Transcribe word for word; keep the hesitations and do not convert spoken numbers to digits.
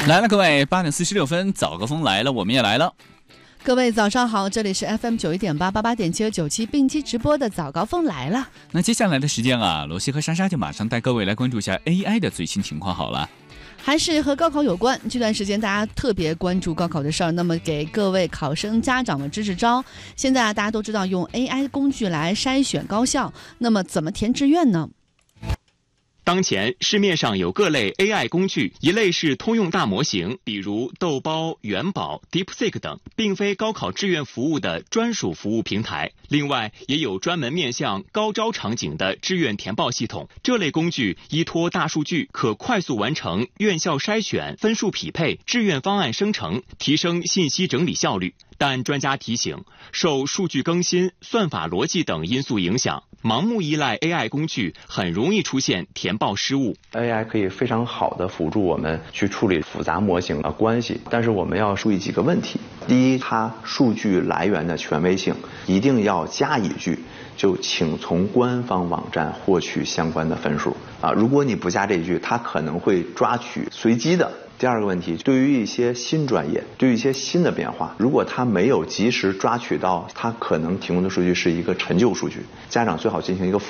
来了，各位，八点四十六分，早高峰来了，我们也来了。 各位早上好，这里是 F M 九一点八八八点七和九七并机直播的早高峰来了。 那接下来的时间啊，罗西和莎莎就马上带各位来关注一下 A I 的最新情况好了。 还是和高考有关，这段时间大家特别关注高考的事儿，那么给各位考生家长们支支招。现在啊，大家都知道用 A I 工具来筛选高校，那么怎么填志愿呢？ 当前市面上有各类 A I 工具，一类是通用大模型，比如豆包、元宝、DeepSeek 等，并非高考志愿服务的专属服务平台。另外，也有专门面向高招场景的志愿填报系统。这类工具依托大数据，可快速完成院校筛选、分数匹配、志愿方案生成，提升信息整理效率。但专家提醒，受数据更新、算法逻辑等因素影响，盲目依赖 A I 工具很容易出现填报失误。 A I 可以非常好的辅助我们去处理复杂模型的关系，但是我们要注意几个问题。第一，它数据来源的权威性，一定要加一句，就请从官方网站获取相关的分数啊！如果你不加这句，它可能会抓取随机的。第二个问题，对于一些新专业，对于一些新的变化，如果它没有及时抓取到它可能提供的数据是一个陈旧数据，家长最好进行一个